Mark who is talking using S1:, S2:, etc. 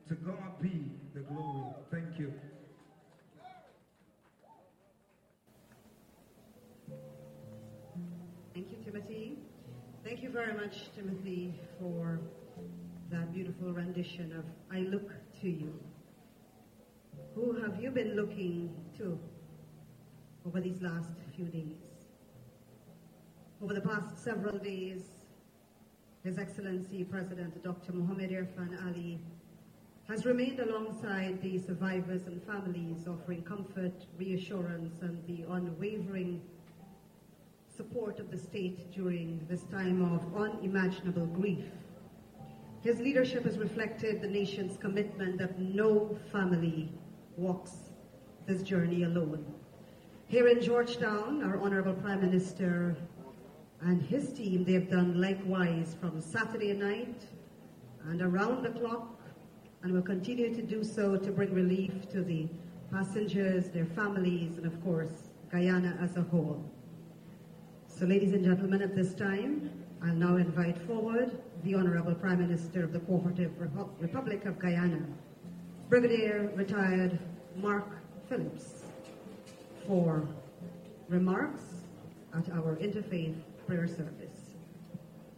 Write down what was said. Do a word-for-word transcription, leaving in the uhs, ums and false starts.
S1: To God be the glory. Thank you.
S2: Thank you, Timothy. Thank you very much, Timothy, for that beautiful rendition of I Look to You. Who have you been looking to over these last few days? Over the past several days, His Excellency President Doctor Mohamed Irfan Ali has remained alongside the survivors and families, offering comfort, reassurance, and the unwavering support of the state during this time of unimaginable grief. His leadership has reflected the nation's commitment that no family walks this journey alone. Here in Georgetown, our Honorable Prime Minister and his team, they have done likewise from Saturday night and around the clock, and will continue to do so to bring relief to the passengers, their families, and of course, Guyana as a whole. So ladies and gentlemen, at this time, I'll now invite forward the Honorable Prime Minister of the Cooperative Repu- Republic of Guyana, Brigadier Retired Mark Phillips, for remarks at our interfaith prayer service.